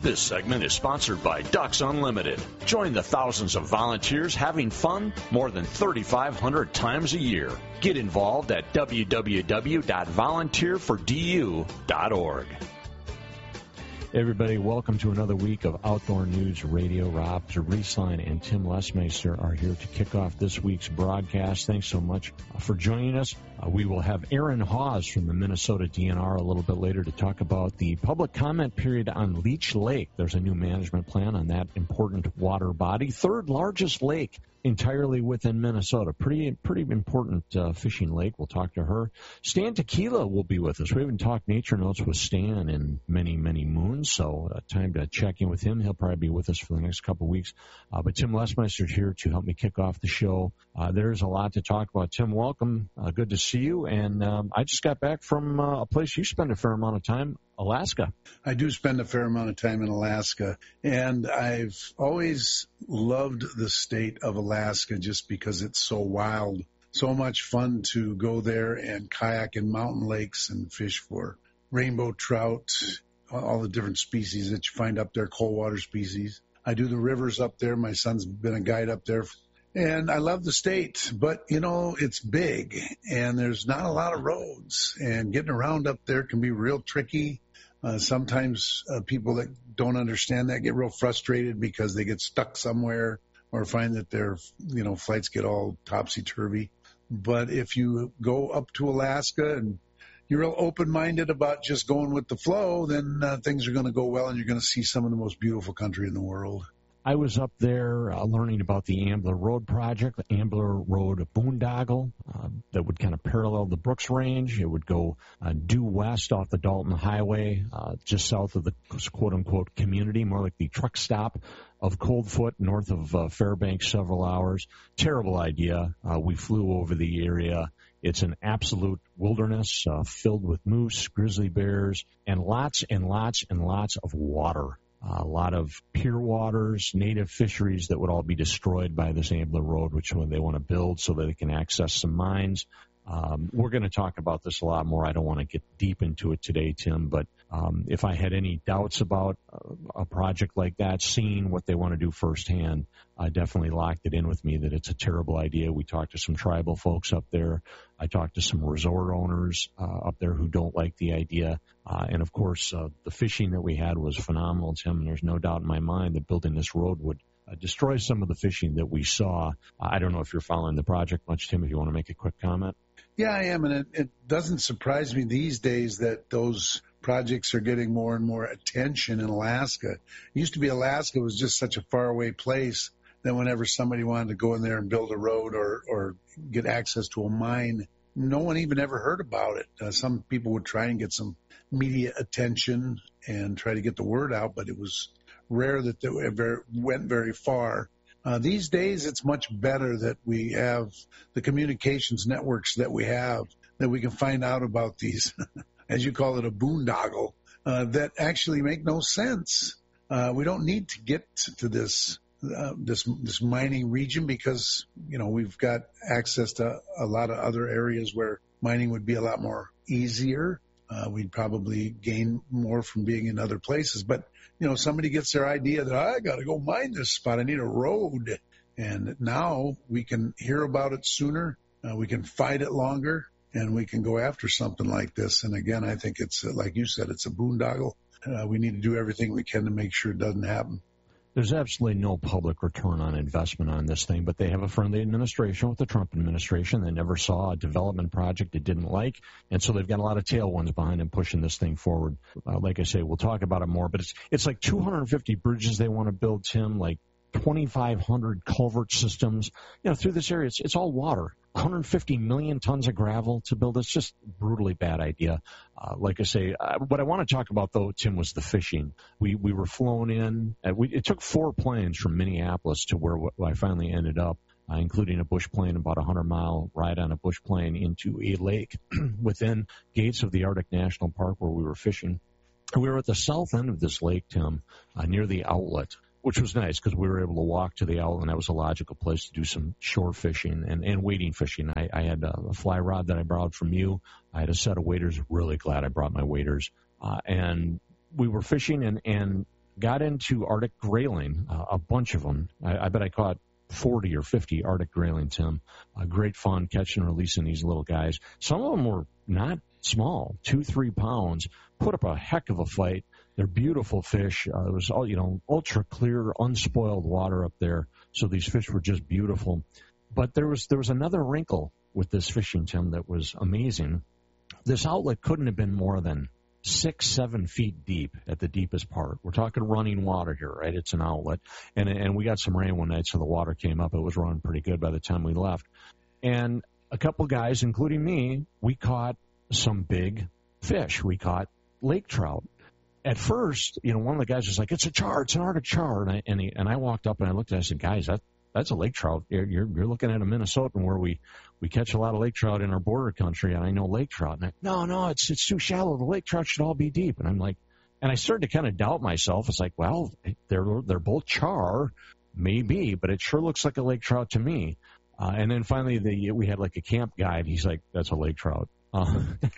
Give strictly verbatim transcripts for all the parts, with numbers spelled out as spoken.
This segment is sponsored by Ducks Unlimited. Join the thousands of volunteers having fun more than thirty-five hundred times a year. Get involved at w w w dot volunteer for d u dot org. Everybody, welcome to another week of Outdoor News Radio. Rob Drieslein and Tim Lesmeister are here to kick off this week's broadcast. Thanks so much for joining us. Uh, we will have Aaron Hawes from the Minnesota D N R a little bit later to talk about the public comment period on Leech Lake. There's a new management plan on that important water body, third largest lake entirely within Minnesota. Pretty pretty important uh, fishing lake. We'll talk to her. Stan Tequila will be with us. We haven't talked nature notes with Stan in many, many moons, so uh, time to check in with him. He'll probably be with us for the next couple of weeks. Uh, but Tim Lesmeister is here to help me kick off the show. Uh, there's a lot to talk about. Tim, welcome. Uh, good to see you. And um, I just got back from uh, a place you spend a fair amount of time, Alaska. I do spend a fair amount of time in Alaska, and I've always loved the state of Alaska just because it's so wild. So much fun to go there and kayak in mountain lakes and fish for rainbow trout, all the different species that you find up there, cold water species. I do the rivers up there. My son's been a guide up there. And I love the state, but, you know, it's big, and there's not a lot of roads, and getting around up there can be real tricky. Uh, sometimes uh, people that don't understand that get real frustrated because they get stuck somewhere or find that their, you know, flights get all topsy-turvy. But if you go up to Alaska and you're real open-minded about just going with the flow, then uh, things are going to go well, and you're going to see some of the most beautiful country in the world. I was up there uh, learning about the Ambler Road project, the Ambler Road boondoggle uh, that would kind of parallel the Brooks Range. It would go uh, due west off the Dalton Highway, uh, just south of the quote-unquote community, more like the truck stop of Coldfoot, north of uh, Fairbanks, several hours. Terrible idea. Uh, we flew over the area. It's an absolute wilderness uh, filled with moose, grizzly bears, and lots and lots and lots of water. Uh, a lot of pier waters, native fisheries that would all be destroyed by this Ambler Road, which they want to build so that they can access some mines. Um, we're going to talk about this a lot more. I don't want to get deep into it today, Tim, but um, if I had any doubts about a project like that, seeing what they want to do firsthand, I definitely locked it in with me that it's a terrible idea. We talked to some tribal folks up there. I talked to some resort owners uh, up there who don't like the idea. Uh, and, of course, uh, the fishing that we had was phenomenal, Tim, and there's no doubt in my mind that building this road would uh, destroy some of the fishing that we saw. I don't know if you're following the project much, Tim, if you want to make a quick comment. Yeah, I am, and it, it doesn't surprise me these days that those projects are getting more and more attention in Alaska. It used to be Alaska was just such a faraway place that whenever somebody wanted to go in there and build a road or, or get access to a mine, no one even ever heard about it. Uh, some people would try and get some media attention and try to get the word out, but it was rare that they ever went very far. Uh, these days, it's much better that we have the communications networks that we have, that we can find out about these, as you call it, a boondoggle, uh, that actually make no sense. Uh, we don't need to get to this uh, this this mining region because, you know, we've got access to a lot of other areas where mining would be a lot more easier. Uh, we'd probably gain more from being in other places. But, you know, somebody gets their idea that I got to go mine this spot. I need a road. And now we can hear about it sooner. Uh, we can fight it longer, and we can go after something like this. And again, I think it's, uh, like you said, it's a boondoggle. Uh, we need to do everything we can to make sure it doesn't happen. There's absolutely no public return on investment on this thing, but they have a friendly administration with the Trump administration. They never saw a development project they didn't like, and so they've got a lot of tailwinds behind them pushing this thing forward. Uh, like I say, we'll talk about it more, but it's it's like two hundred fifty bridges they want to build, Tim, like twenty-five hundred culvert systems, you know, through this area. It's, it's all water. one hundred fifty million tons of gravel to build. It's just a brutally bad idea. Uh, like I say, uh, what I want to talk about, though, Tim, was the fishing. We we were flown in. Uh, we, it took four planes from Minneapolis to where, where I finally ended up, uh, including a bush plane, about a hundred-mile ride on a bush plane into a lake within gates of the Arctic National Park where we were fishing. We were at the south end of this lake, Tim, uh, near the outlet, which was nice because we were able to walk to the outlet, and that was a logical place to do some shore fishing and, and wading fishing. I, I had a, a fly rod that I borrowed from you. I had a set of waders. Really glad I brought my waders. Uh, and we were fishing, and, and got into Arctic grayling, uh, a bunch of them. I, I bet I caught forty or fifty Arctic grayling, Tim. Uh, great fun catching and releasing these little guys. Some of them were not small, two, three pounds, put up a heck of a fight. They're beautiful fish. Uh, it was all, you know, ultra clear, unspoiled water up there. So these fish were just beautiful. But there was, there was another wrinkle with this fishing, Tim, that was amazing. This outlet couldn't have been more than six, seven feet deep at the deepest part. We're talking running water here, right? It's an outlet. And, and we got some rain one night, so the water came up. It was running pretty good by the time we left. And a couple guys, including me, we caught some big fish. We caught lake trout. At first, you know, one of the guys was like, it's a char, it's an Arctic char. And I, and, he, and I walked up and I looked at it and I said, guys, that, that's a lake trout. You're, you're, you're looking at a Minnesotan where we, we catch a lot of lake trout in our border country, and I know lake trout. And I, no, no, it's, it's too shallow. The lake trout should all be deep. And I'm like, and I started to kind of doubt myself. It's like, well, they're, they're both char, maybe, but it sure looks like a lake trout to me. Uh, and then finally the, we had like a camp guide. He's like, that's a lake trout. Uh,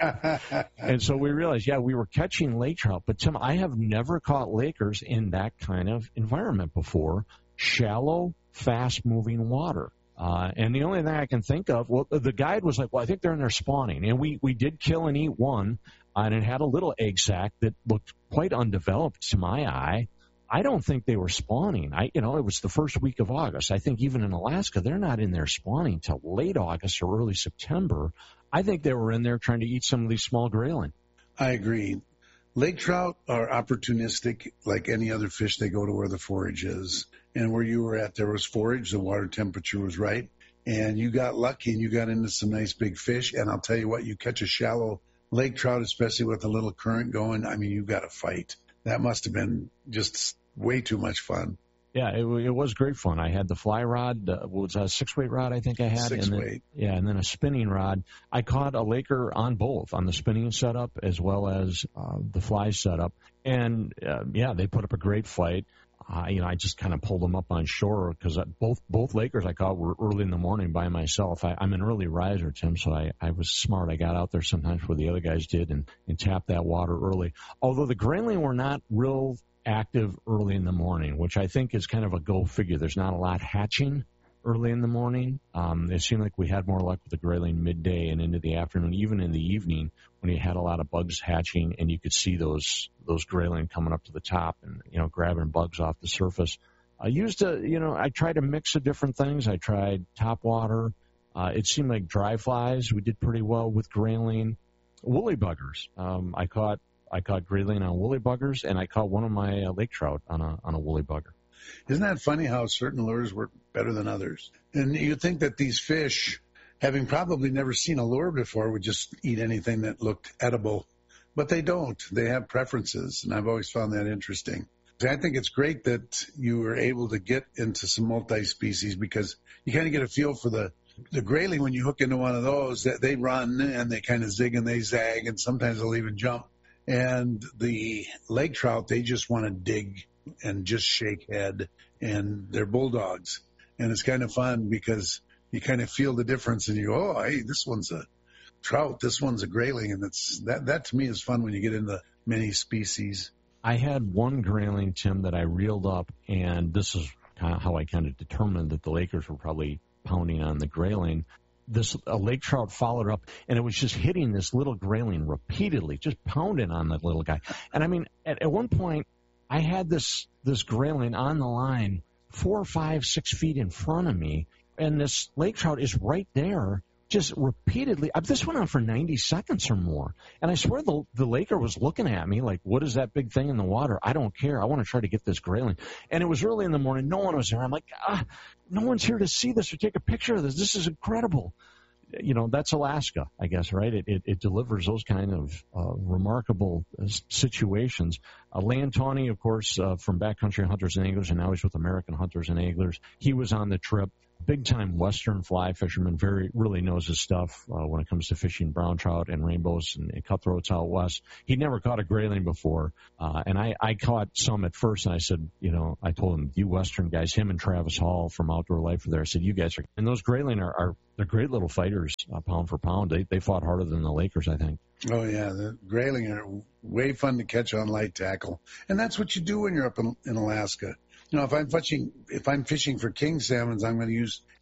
and so we realized, yeah, we were catching lake trout. But, Tim, I have never caught lakers in that kind of environment before. Shallow, fast-moving water. Uh, and the only thing I can think of, well, the guide was like, well, I think they're in there spawning. And we, we did kill and eat one, uh, and it had a little egg sac that looked quite undeveloped to my eye. I don't think they were spawning. I, you know, it was the first week of August. I think even in Alaska, they're not in there spawning till late August or early September. I think they were in there trying to eat some of these small grayling. I agree. Lake trout are opportunistic like any other fish. They go to where the forage is. And where you were at, there was forage. The water temperature was right. And you got lucky and you got into some nice big fish. And I'll tell you what, you catch a shallow lake trout, especially with a little current going, I mean, you got to fight. That must have been just way too much fun. Yeah, it, it was great fun. I had the fly rod, uh, what was that, six-weight rod I think I had? Six and then, weight. Yeah, and then a spinning rod. I caught a laker on both, on the spinning setup as well as uh, the fly setup. And, uh, yeah, they put up a great fight. Uh, you know, I just kind of pulled them up on shore because both both lakers I caught were early in the morning by myself. I, I'm an early riser, Tim, so I, I was smart. I got out there sometimes where the other guys did and, and tapped that water early. Although the grayling were not real active early in the morning, which I think is kind of a go figure. There's not a lot hatching early in the morning. Um, it seemed like we had more luck with the grayling midday and into the afternoon, even in the evening when you had a lot of bugs hatching and you could see those those grayling coming up to the top and, you know, grabbing bugs off the surface. I used to, you know, I tried a mix of different things. I tried top water. Uh, it seemed like dry flies. We did pretty well with grayling. Woolly buggers. Um, I caught I caught grayling on woolly buggers, and I caught one of my uh, lake trout on a on a woolly bugger. Isn't that funny how certain lures work better than others? And you think that these fish, having probably never seen a lure before, would just eat anything that looked edible. But they don't. They have preferences, and I've always found that interesting. I think it's great that you were able to get into some multi-species because you kind of get a feel for the The grayling, when you hook into one of those, they run and they kind of zig and they zag, and sometimes they'll even jump. And the lake trout, they just want to dig and just shake head, and they're bulldogs. And it's kind of fun because you kind of feel the difference, and you go, oh, hey, this one's a trout, this one's a grayling, and it's that. That to me is fun when you get into many species. I had one grayling, Tim, that I reeled up, and this is kind of how I kind of determined that the Lakers were probably pounding on the grayling. This a lake trout followed up, and it was just hitting this little grayling repeatedly, just pounding on that little guy. And I mean, at, at one point, I had this this grayling on the line, four, five, six feet in front of me, and this lake trout is right there, just repeatedly. This went on for ninety seconds or more, and I swear the the laker was looking at me like, "What is that big thing in the water? I don't care. I want to try to get this grayling." And it was early in the morning. No one was there. I'm like, ah, no one's here to see this or take a picture of this. This is incredible. You know, that's Alaska, I guess, right? It it, it delivers those kind of uh, remarkable uh, situations. Uh, Lan Tawney, of course, uh, from Backcountry Hunters and Anglers, and now he's with American Hunters and Anglers. He was on the trip. Big-time Western fly fisherman, very really knows his stuff uh, when it comes to fishing brown trout and rainbows and, and cutthroats out west. He'd never caught a grayling before, uh, and I, I caught some at first, and I said, you know, I told him, you Western guys, him and Travis Hall from Outdoor Life were there. I said, you guys are, and those grayling are, are they're great little fighters, uh, pound for pound. They they fought harder than the Lakers, I think. Oh, yeah. The grayling are way fun to catch on light tackle. And that's what you do when you're up in, in Alaska. You know, if I'm fishing, if I'm fishing for king salmons, I'm going to use